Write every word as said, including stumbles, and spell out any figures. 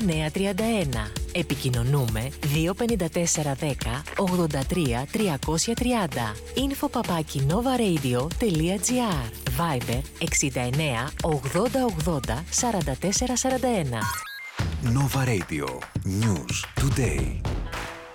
εννιά τρία ένα. Επικοινωνούμε δύο πέντε τέσσερα δέκα ογδόντα τρία τριακόσια τριάντα. Info παπάκι novaradio.gr. Viber εξήντα εννιά ογδόντα ογδόντα σαράντα τέσσερα σαράντα ένα. Nova Radio. News Today.